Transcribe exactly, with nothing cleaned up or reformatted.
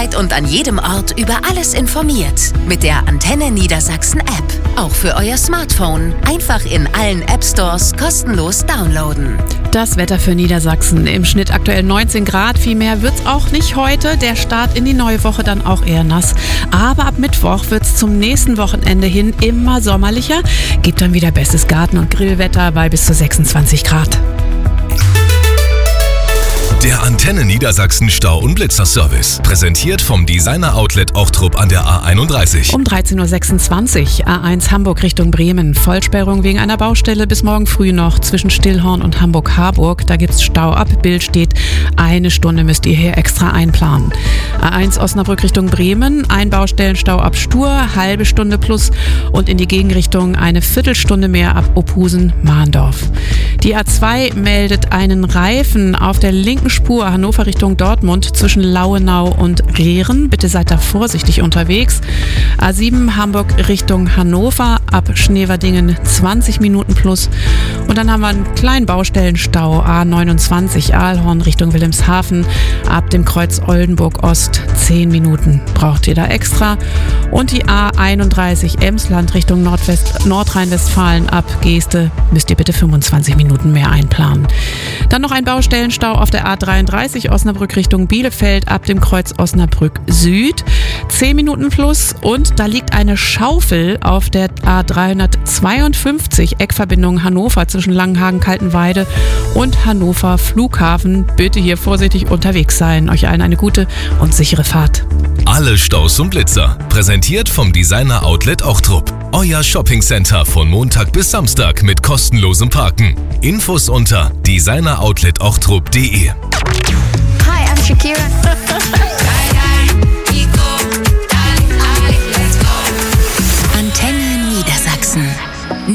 jederzeit und an jedem Ort über alles informiert. Mit der Antenne Niedersachsen App. Auch für euer Smartphone. Einfach in allen App Stores kostenlos downloaden. Das Wetter für Niedersachsen. Im Schnitt aktuell neunzehn Grad. Viel mehr wird's auch nicht heute. Der Start in die neue Woche dann auch eher nass. Aber ab Mittwoch wird's zum nächsten Wochenende hin immer sommerlicher. Gibt dann wieder bestes Garten- und Grillwetter bei bis zu sechsundzwanzig Grad. Der Antenne Niedersachsen Stau- und Blitzerservice. Präsentiert vom Designer-Outlet Ochtrup an der A einunddreißig. Um dreizehn Uhr sechsundzwanzig, A eins Hamburg Richtung Bremen. Vollsperrung wegen einer Baustelle bis morgen früh noch zwischen Stillhorn und Hamburg-Harburg. Da gibt's Stau ab. Bild steht, eine Stunde müsst ihr hier extra einplanen. A eins Osnabrück Richtung Bremen. Ein Baustellenstau ab Stur, halbe Stunde plus. Und in die Gegenrichtung eine Viertelstunde mehr ab Ophusen-Mahndorf. Die A zwei meldet einen Reifen auf der linken Spur Hannover Richtung Dortmund zwischen Lauenau und Rehren. Bitte seid da vorsichtig unterwegs. A sieben Hamburg Richtung Hannover ab Schneverdingen zwanzig Minuten plus. Und dann haben wir einen kleinen Baustellenstau A neunundzwanzig Aalhorn Richtung Wilhelmshaven ab dem Kreuz Oldenburg Ost zehn Minuten braucht ihr da extra. Und die A einunddreißig Emsland Richtung Nordwest Nordrhein-Westfalen ab Geeste müsst ihr bitte fünfundzwanzig Minuten mehr einplanen. Dann noch ein Baustellenstau auf der A dreiunddreißig Osnabrück Richtung Bielefeld ab dem Kreuz Osnabrück Süd. zehn Minuten plus und da liegt eine Schaufel auf der A dreihundertzweiundfünfzig Eckverbindung Hannover zwischen Langenhagen-Kaltenweide und Hannover Flughafen. Bitte hier vorsichtig unterwegs sein. Euch allen eine gute und sichere Fahrt. Alle Staus und Blitzer. Präsentiert vom Designer Outlet Ochtrup. Euer Shoppingcenter von Montag bis Samstag mit kostenlosem Parken. Infos unter designer outlet ochtrup punkt de. Hi, I'm Shakira.